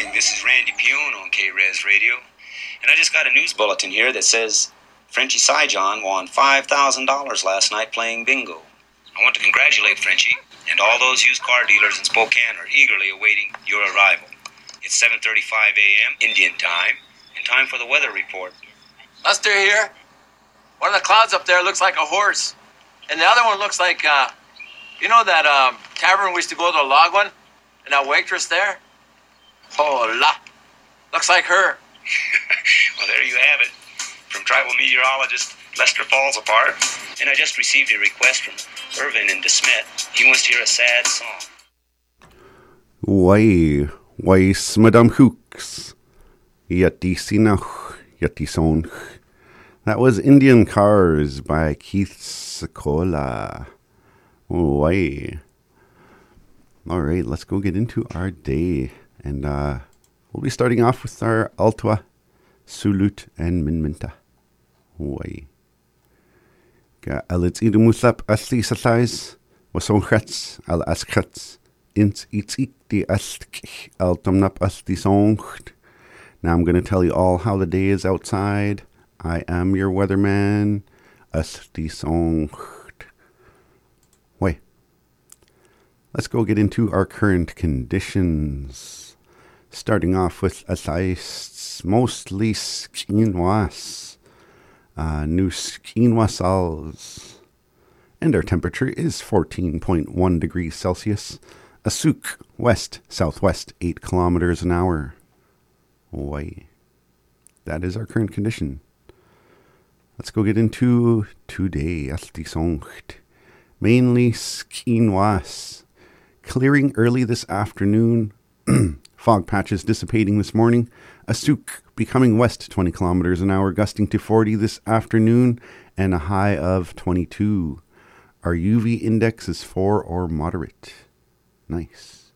morning. This is Randy Pune on K-Res Radio. And I just got a news bulletin here that says Frenchie Syjon won $5,000 last night playing bingo. I want to congratulate Frenchie, and all those used car dealers in Spokane are eagerly awaiting your arrival. It's 7:35 a.m. Indian time, and time for the weather report. Lester here. One of the clouds up there looks like a horse, and the other one looks like, you know that tavern we used to go to, the log one? And that waitress there? Hola. Looks like her. Well, there you have it. From tribal meteorologist Lester Falls apart. And I just received a request from Irvin in DeSmet. He wants to hear a sad song. Why, Madame Hooks. Yeti Sinach, Yeti Sonch. That was Indian Cars by Keith Secola. Why? All right, let's go get into our day. And we'll be starting off with our Altua, Sulut, and Minminta. Why? Ga alits idumuslap asli satais, wasonchats al askats, ins itzik di astk altumnap asli soncht. Now I'm going to tell you all how the day is outside. I am your weatherman, asli soncht. Why? Let's go get into our current conditions. Starting off with asaists, mostly skinwas. New skinwasals. And our temperature is 14.1 degrees Celsius. Asuk, west, southwest, 8 kilometers an hour. Why? That is our current condition. Let's go get into today. Astisoncht. Mainly skinwas. Clearing early this afternoon. Fog patches dissipating this morning. Asuk becoming west 20 kilometers an hour, gusting to 40 this afternoon, and a high of 22. Our UV index is 4 or moderate. Nice.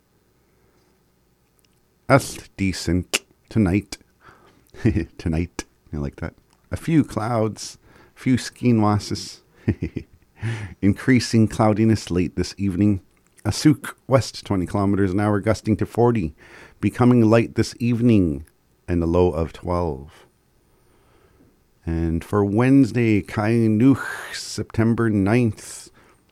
Ast decent tonight. Tonight. I like that. A few clouds. A few skinwasses. Increasing cloudiness late this evening. Asuk, west 20 kilometers an hour, gusting to 40. Becoming light this evening, and a low of 12. And for Wednesday, Kainuch, September 9th,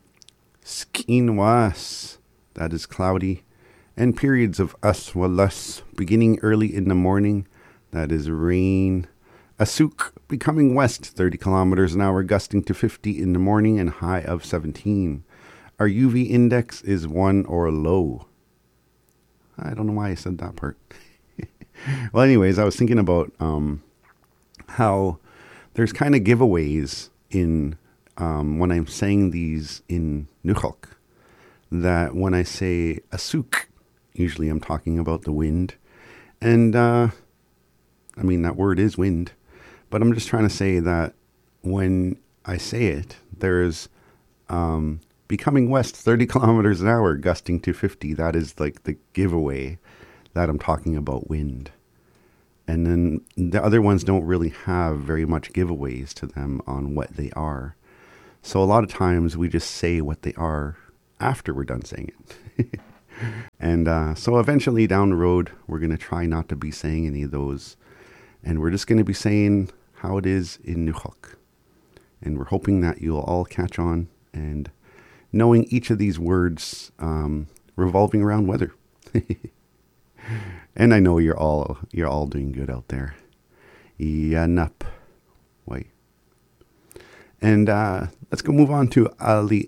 Skinwas, that is cloudy, and periods of aswalas, beginning early in the morning, that is rain. Asuk, becoming west 30 kilometers an hour, gusting to 50 in the morning, and high of 17. Our UV index is 1 or low. I don't know why I said that part. Well, anyways, I was thinking about how there's kind of giveaways in when I'm saying these in Nuchok. That when I say asuk, usually I'm talking about the wind. And, I mean, that word is wind. But I'm just trying to say that when I say it, there's becoming west 30 kilometers an hour, gusting to 50. That is like the giveaway that I'm talking about wind. And then the other ones don't really have very much giveaways to them on what they are. So a lot of times we just say what they are after we're done saying it. And so eventually down the road, we're going to try not to be saying any of those. And we're just going to be saying how it is in Nuchok. And we're hoping that you'll all catch on and knowing each of these words revolving around weather. And I know you're all doing good out there. Yanup. Wait. And let's go move on to Ali.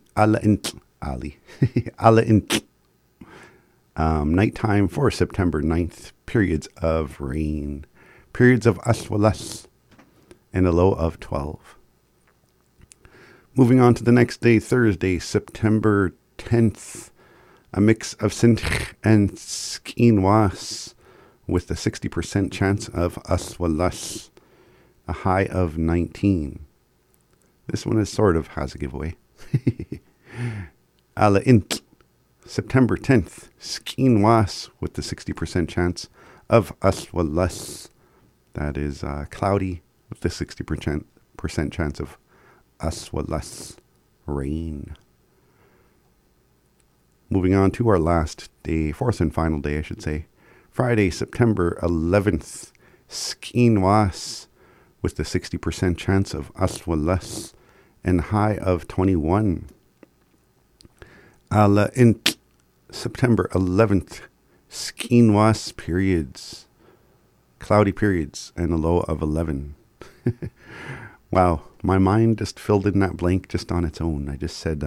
Nighttime for September 9th. Periods of rain. Periods of aswalas. And a low of 12. Moving on to the next day, Thursday, September 10th. A mix of Sinch and Skinwas with a 60% chance of aswalas. A high of 19. This one is sort of has a giveaway. Ala Int. September 10th. Skinwas with the 60% chance of aswalas. That is cloudy with the 60% chance of aswalas. Rain. Moving on to our last day, fourth and final day, I should say, Friday, September 11th, Skinwas with the 60% chance of aswalas and high of 21. Ala int September 11th, Skinwas periods, cloudy periods, and a low of 11. Wow, my mind just filled in that blank just on its own. I said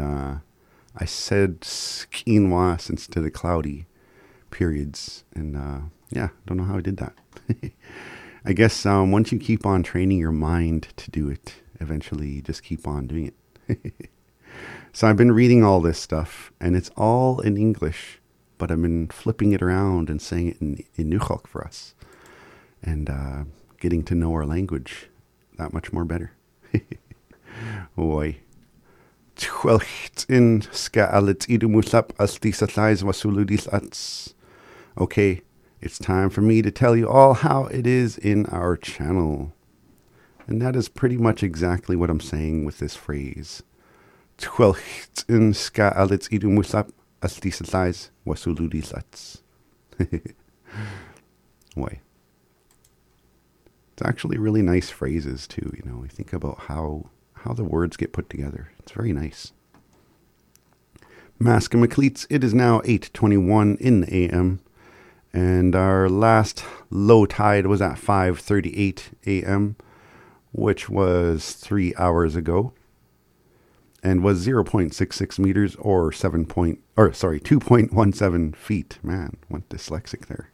Skinwas instead of cloudy periods, and don't know how I did that. I guess once you keep on training your mind to do it, eventually you just keep on doing it. So I've been reading all this stuff, and it's all in English, but I've been flipping it around and saying it in Nujok for us, and getting to know our language that much more better. Oi. Twelcht in skaalit idumusap as tisatais wasuludis ats. Okay, it's time for me to tell you all how it is in our channel. And that is pretty much exactly what I'm saying with this phrase. Twelcht in skaalit idumusap as tisatais wasuludis ats. Oi. It's actually really nice phrases too, you know. We think about how the words get put together. It's very nice. Mask and McLeets, it is now 8:21 in the AM, and our last low tide was at 5:38 AM, which was 3 hours ago, and was 0.66 meters or 2.17 feet. Man, went dyslexic there.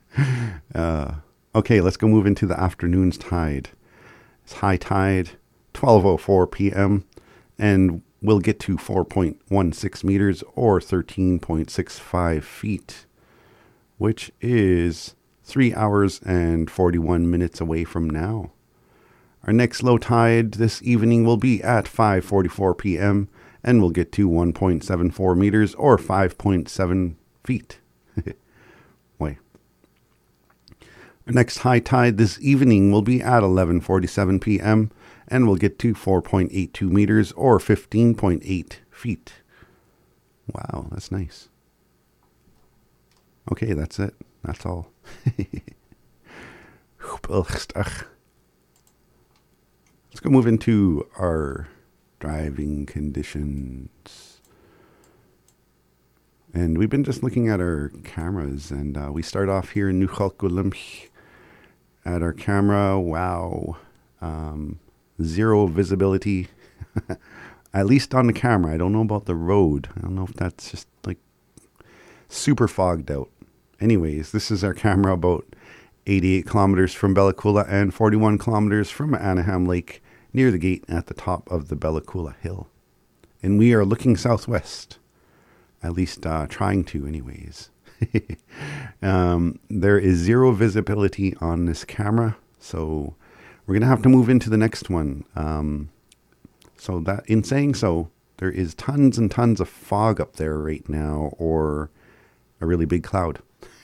Okay, let's go move into the afternoon's tide. It's high tide, 12:04 p.m., and we'll get to 4.16 meters or 13.65 feet, which is 3 hours and 41 minutes away from now. Our next low tide this evening will be at 5:44 p.m., and we'll get to 1.74 meters or 5.7 feet. Wait. Our next high tide this evening will be at 11:47 p.m., and we'll get to 4.82 meters or 15.8 feet. Wow, that's nice. Okay, that's it. That's all. Let's go move into our driving conditions. And we've been just looking at our cameras, and we start off here in Nujok at our camera. Wow. Zero visibility, at least on the camera. I don't know about the road. I don't know if that's just like super fogged out. Anyways, this is our camera about 88 kilometers from Bella Coola and 41 kilometers from Anaheim Lake near the gate at the top of the Bella Coola Hill. And we are looking southwest, at least trying to anyways. There is zero visibility on this camera, so we're going to have to move into the next one. So that, in saying so, there is tons and tons of fog up there right now, or a really big cloud.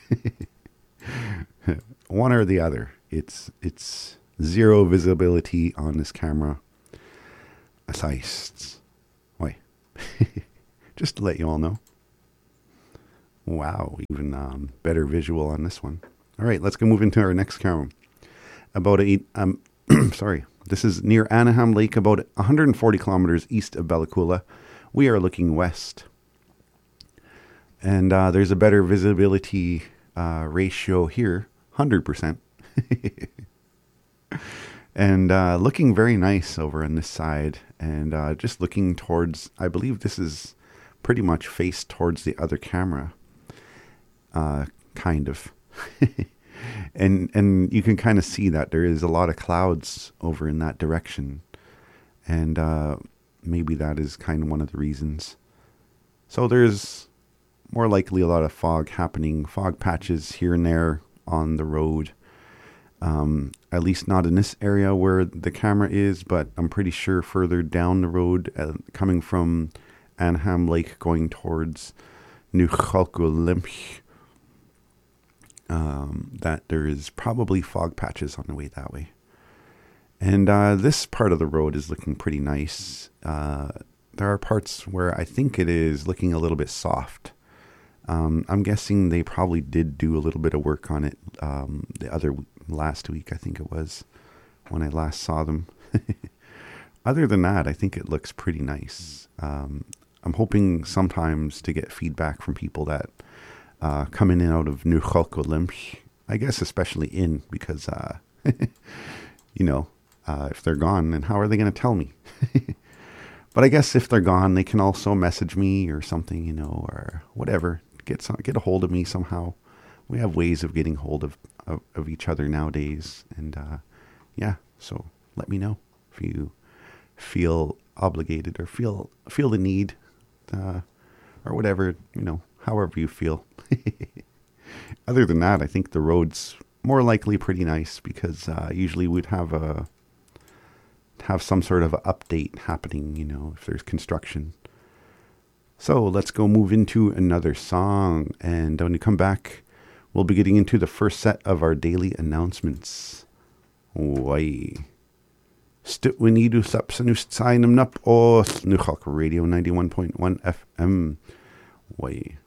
One or the other. It's zero visibility on this camera. Why? Just to let you all know. Wow, even better visual on this one. All right, let's go move into our next camera. This is near Anaheim Lake, about 140 kilometers east of Bella Coola. We are looking west. And there's a better visibility ratio here, 100%. And looking very nice over on this side. And just looking towards, I believe this is pretty much faced towards the other camera. Kind of. And you can kind of see that there is a lot of clouds over in that direction. And maybe that is kind of one of the reasons. So there's more likely a lot of fog happening, fog patches here and there on the road. At least not in this area where the camera is, but I'm pretty sure further down the road, coming from Anaheim Lake going towards Nujok, that there is probably fog patches on the way that way. And this part of the road is looking pretty nice. There are parts where I think it is looking a little bit soft. I'm guessing they probably did do a little bit of work on it last week, I think it was, when I last saw them. Other than that, I think it looks pretty nice. I'm hoping sometimes to get feedback from people that come in and out of New Olymp. I guess especially in, because, if they're gone, then how are they going to tell me? But I guess if they're gone, they can also message me or something, or whatever. Get a hold of me somehow. We have ways of getting hold of each other nowadays. And so let me know if you feel obligated or feel the need, or whatever, however you feel. Other than that, I think the road's more likely pretty nice, because usually we'd have some sort of update happening, if there's construction. So let's go move into another song, and when we come back, we'll be getting into the first set of our daily announcements. Why? Stutwinidu Sapsanus Sainum Nup or Nuchok Radio 91.1 FM. Why?